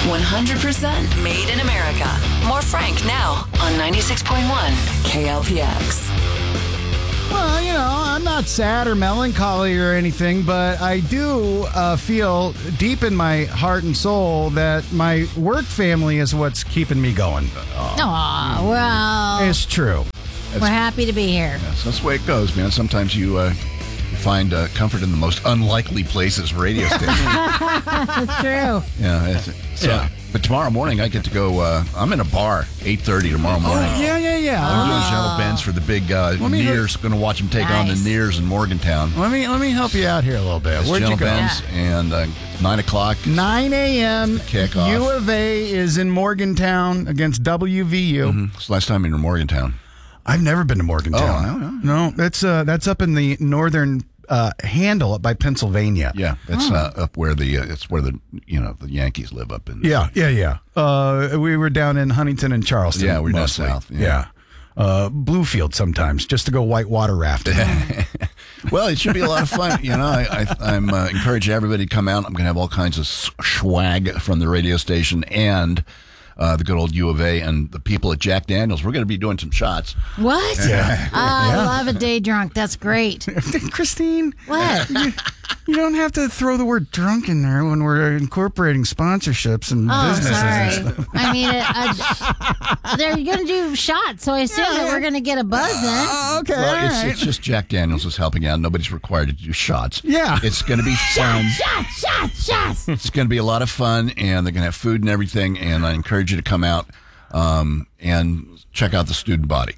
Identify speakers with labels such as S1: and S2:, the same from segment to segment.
S1: 100% made in America. More Frank now on 96.1 KLPX.
S2: Well, I'm not sad or melancholy or anything, but I do feel deep in my heart and soul that my work family is what's keeping me going.
S3: Aw, well,
S2: It's true.
S3: we're happy to be here.
S4: Yes, that's the way it goes, man. Sometimes you find comfort in the most unlikely places, radio stations.
S3: That's true.
S4: Yeah. But tomorrow morning, I get to go. I'm in a bar, 8:30 tomorrow morning.
S2: Yeah.
S4: I'm doing Gentle Ben's for the big Nears. Going to watch them take on the
S3: Nice.
S4: Nears in Morgantown.
S2: Let me help you out here a little bit.
S4: It's
S2: Where'd you
S4: Gentle
S2: go?
S4: Ben's, and 9 o'clock.
S2: 9 a.m.
S4: Kickoff.
S2: U of A is in Morgantown against WVU.
S4: It's the last time in Morgantown.
S2: I've never been to Morgantown.
S4: Oh, I don't know.
S2: No, that's up in the northern Handle up by Pennsylvania.
S4: Yeah, that's up where it's where the Yankees live up in.
S2: Yeah. We were down in Huntington and Charleston.
S4: Yeah, we're down
S2: mostly.
S4: south, yeah.
S2: Bluefield sometimes, just to go whitewater rafting.
S4: Well, it should be a lot of fun. I'm encouraging everybody to come out. I'm going to have all kinds of swag from the radio station and the good old U of A and the people at Jack Daniels. We're going to be doing some shots.
S3: What?
S2: Yeah.
S3: I love a day drunk. That's great.
S2: Christine,
S3: What?
S2: you don't have to throw the word drunk in there when we're incorporating sponsorships and
S3: Oh,
S2: businesses and
S3: sorry.
S2: stuff.
S3: I mean, they're going to do shots, so I assume that we're going to get a buzz in.
S2: Okay,
S4: Well,
S2: all right.
S4: it's just Jack Daniels is helping out. Nobody's required to do shots.
S2: Yeah.
S4: It's going to be fun.
S3: Shots.
S4: It's going to be a lot of fun, and they're going to have food and everything, and I encourage you to come out and check out the student body.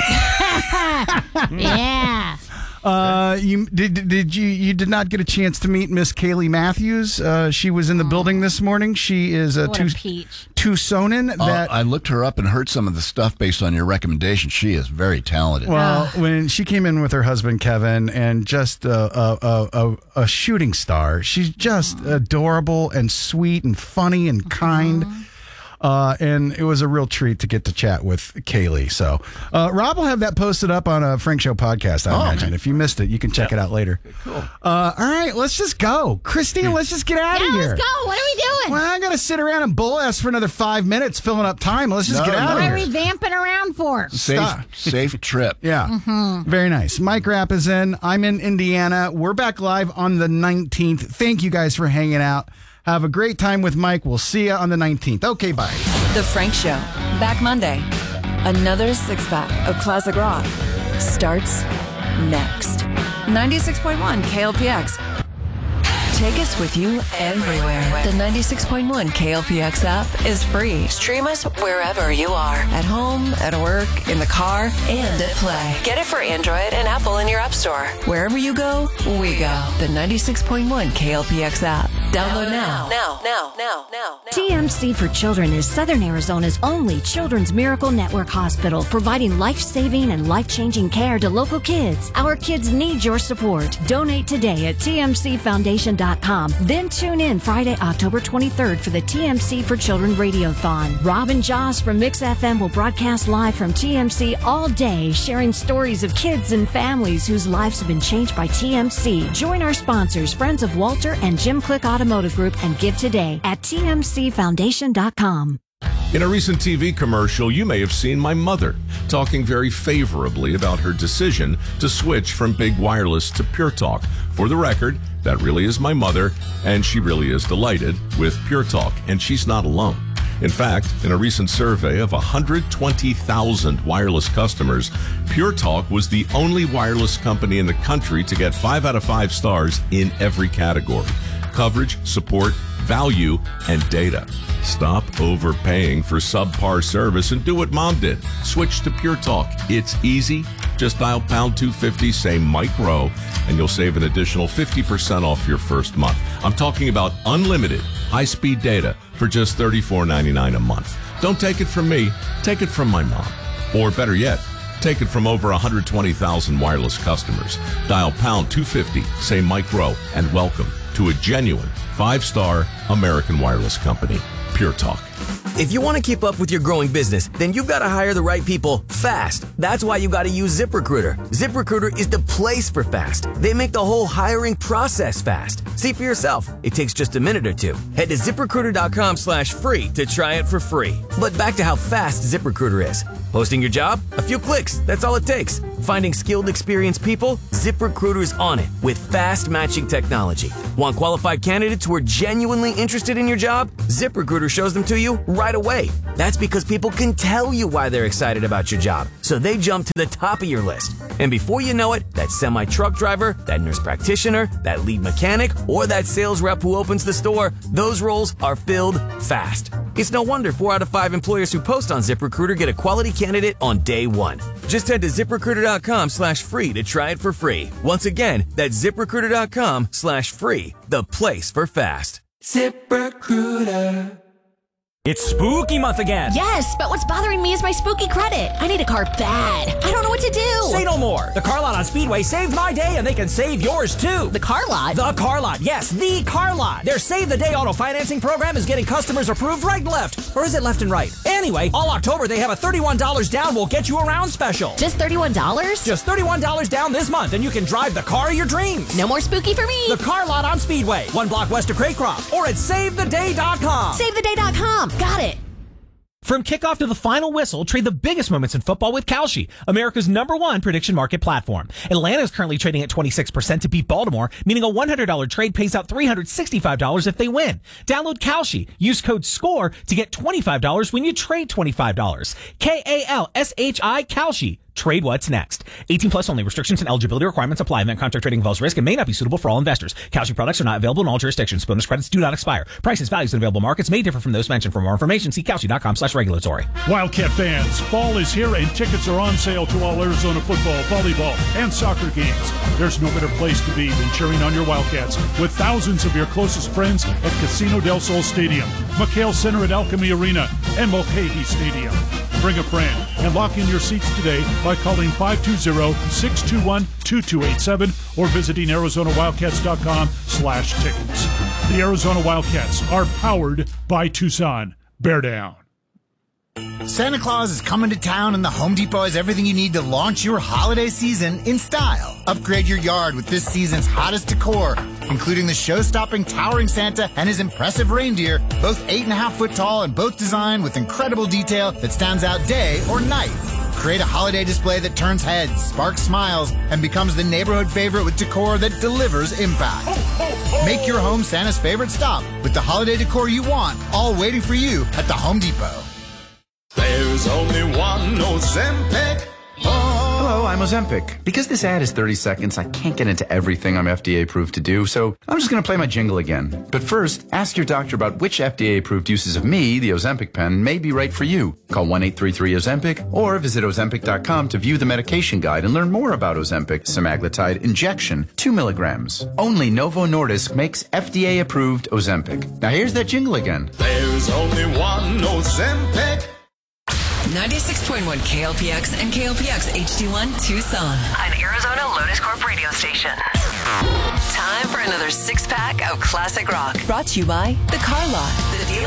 S3: Yeah.
S2: You did not get a chance to meet Miss Kaylee Matthews. She was in the building this morning. She is a
S3: What a peach.
S2: Tucsonan. That
S4: I looked her up and heard some of the stuff based on your recommendation. She is very talented.
S2: well, when she came in with her husband Kevin, and just a shooting star. She's just adorable and sweet and funny and kind. And it was a real treat to get to chat with Kaylee. So, Rob will have that posted up on a Frank Show podcast, I imagine.
S4: okay.
S2: If you missed it, you can check it out later.
S4: Cool.
S2: All right, let's just go. Christine, let's just get out of here.
S3: Let's go. What are we doing?
S2: Well, I got to sit around and bull ass for another 5 minutes filling up time. Let's just
S4: No,
S2: get out
S3: What
S2: of
S3: are
S2: here.
S3: we vamping around for?
S4: Safe trip.
S2: Yeah. Very nice. Mike Rapp is in. I'm in Indiana. We're back live on the 19th. Thank you guys for hanging out. Have a great time with Mike. We'll see you on the 19th. Okay, bye.
S1: The Frank Show. Back Monday. Another six-pack of classic rock starts next. 96.1 KLPX. Take us with you everywhere. The 96.1 KLPX app is free. Stream us wherever you are. At home, at work, in the car, and at play. Get it for Android and Apple in your app store. Wherever you go, we go. The 96.1 KLPX app. Download now. Now.
S5: TMC for Children is Southern Arizona's only Children's Miracle Network hospital, providing life-saving and life-changing care to local kids. Our kids need your support. Donate today at tmcfoundation.com. Then tune in Friday, October 23rd for the TMC for Children Radiothon. Rob and Joss from Mix FM will broadcast live from TMC all day, sharing stories of kids and families whose lives have been changed by TMC. Join our sponsors, Friends of Walter and Jim Click Automotive Group, and give today at tmcfoundation.com.
S6: In a recent TV commercial, you may have seen my mother talking very favorably about her decision to switch from Big Wireless to Pure Talk. For the record, that really is my mother, and she really is delighted with Pure Talk, and she's not alone. In fact, in a recent survey of 120,000 wireless customers, Pure Talk was the only wireless company in the country to get 5 out of 5 stars in every category: coverage, support, value, and data. Stop overpaying for subpar service and do what Mom did. Switch to Pure Talk. It's easy. Just dial pound 250, say Mike Rowe, and you'll save an additional 50% off your first month. I'm talking about unlimited high-speed data for just $34.99 a month. Don't take it from me. Take it from my mom. Or better yet, take it from over 120,000 wireless customers. Dial pound 250, say Mike Rowe, and welcome to a genuine 5-star American wireless company. Pure Talk.
S7: If you want to keep up with your growing business, then you've got to hire the right people fast. That's why you got to use ZipRecruiter. ZipRecruiter is the place for fast. They make the whole hiring process fast. See for yourself. It takes just a minute or two. Head to ZipRecruiter.com/free to try it for free. But back to how fast ZipRecruiter is. Posting your job? A few clicks. That's all it takes. Finding skilled, experienced people? ZipRecruiter's on it with fast matching technology. Want qualified candidates who are genuinely interested in your job? ZipRecruiter shows them to you right away. That's because people can tell you why they're excited about your job, so they jump to the top of your list. And before you know it, that semi-truck driver, that nurse practitioner, that lead mechanic, or that sales rep who opens the store, those roles are filled fast. It's no wonder 4 out of 5 employers who post on ZipRecruiter get a quality candidate on day one. Just head to ZipRecruiter.com/free to try it for free. Once again, that's ZipRecruiter.com/free, the place for fast. ZipRecruiter.
S8: It's spooky month again.
S9: Yes, but what's bothering me is my spooky credit. I need a car bad. I don't know what to do.
S8: Say no more. The Car Lot on Speedway saved my day, and they can save yours too.
S9: The Car Lot?
S8: The Car Lot. Yes, the Car Lot. Their Save the Day auto financing program is getting customers approved right and left. Or is it left and right? Anyway, all October they have a $31 down will get you around special.
S9: Just $31?
S8: Just $31 down this month, and you can drive the car of your dreams.
S9: No more spooky for me.
S8: The Car Lot on Speedway, 1 block west of Craycroft, or at SaveTheDay.com.
S9: SaveTheDay.com. Got it.
S10: From kickoff to the final whistle, trade the biggest moments in football with Kalshi, America's #1 prediction market platform. Atlanta is currently trading at 26% to beat Baltimore, meaning a $100 trade pays out $365 if they win. Download Kalshi. Use code SCORE to get $25 when you trade $25. KALSHI Kalshi. Trade what's next. 18 plus only. Restrictions and eligibility requirements apply. Event contract trading involves risk and may not be suitable for all investors. Kalshi products are not available in all jurisdictions. Bonus credits do not expire. Prices, values, and available markets may differ from those mentioned. For more information, see Kalshi.com/regulatory.
S11: Wildcat fans, fall is here and tickets are on sale to all Arizona football, volleyball, and soccer games. There's no better place to be than cheering on your Wildcats with thousands of your closest friends at Casino del Sol Stadium, McHale Center at Alchemy Arena, and Mulcahy Stadium. Bring a friend and lock in your seats today by calling 520-621-2287 or visiting ArizonaWildcats.com/tickets. The Arizona Wildcats are powered by Tucson. Bear down.
S12: Santa Claus is coming to town, and the Home Depot has everything you need to launch your holiday season in style. Upgrade your yard with this season's hottest decor, including the show-stopping towering Santa and his impressive reindeer, both 8.5 foot tall and both designed with incredible detail that stands out day or night. Create a holiday display that turns heads, sparks smiles, and becomes the neighborhood favorite with decor that delivers impact. Make your home Santa's favorite stop with the holiday decor you want, all waiting for you at the Home Depot.
S13: There's only one Ozempic.
S14: Hello, I'm Ozempic. Because this ad is 30 seconds, I can't get into everything I'm FDA approved to do, so I'm just going to play my jingle again. But first, ask your doctor about which FDA approved uses of me, the Ozempic pen, may be right for you. Call 1-833-OZEMPIC or visit Ozempic.com to view the medication guide and learn more about Ozempic semaglutide injection, 2 milligrams. Only Novo Nordisk makes FDA approved Ozempic. Now here's that jingle again.
S13: There's only one Ozempic.
S1: 96.1 KLPX and KLPX HD1 Tucson.
S15: An Arizona Lotus Corp radio station.
S1: Time for another 6-pack of classic rock. Brought to you by The Car Lot. The dealer